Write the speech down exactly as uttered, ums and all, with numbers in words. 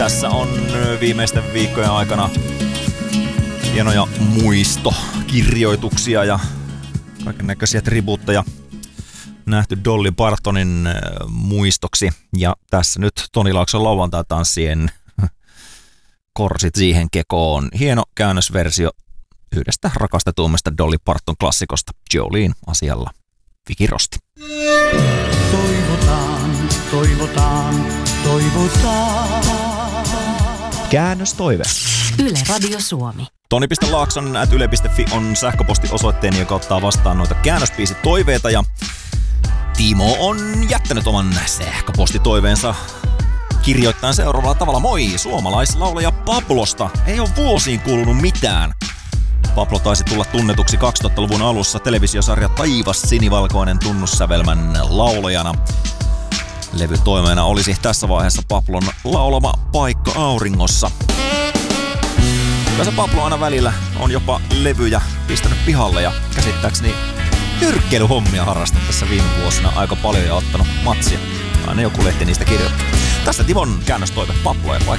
Tässä on viimeisten viikkojen aikana hienoja muistokirjoituksia ja kaikennäköisiä tribuutteja nähty Dolly Partonin muistoksi. Ja tässä nyt Toni Laakson lauantai-tanssien korsit siihen kekoon. Hieno käännösversio yhdestä rakastetuimmasta Dolly Parton klassikosta, Jolene asialla Viki Rosti. Toivotaan, toivotaan, toivotaan. Käännöstoive. Yle Radio Suomi. Toni piste laakson ät yle piste fi on sähköpostiosoitteeni, joka ottaa vastaan noita käännöspiisitoiveita. Ja Timo on jättänyt oman sähköpostitoiveensa kirjoittaen seuraavalla tavalla. Moi, suomalaislaulaja Pablosta. Ei ole vuosiin kuulunut mitään. Pablo taisi tulla tunnetuksi kaksituhattaluvun alussa televisiosarja Taivas sinivalkoinen tunnussävelmän laulajana. Levytoimeena olisi tässä vaiheessa Pablon laulama Paikka auringossa. Kyllä se Pablo aina välillä on jopa levyjä pistänyt pihalle ja käsittääkseni nyrkkeilyhommia harrastanut tässä viime vuosina aika paljon ja ottanut matsia. Aina joku lehti niistä kirjoittaa. Tästä Timon käännöstoive Pablo ja Paikka